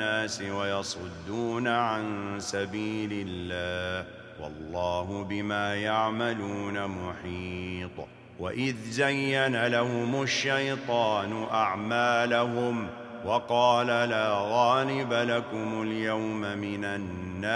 الناس ويصدون عن سبيل الله، والله بما يعملون محيط. وإذ زين لهم الشيطان أعمالهم وقال لا غالب لكم اليوم من الناس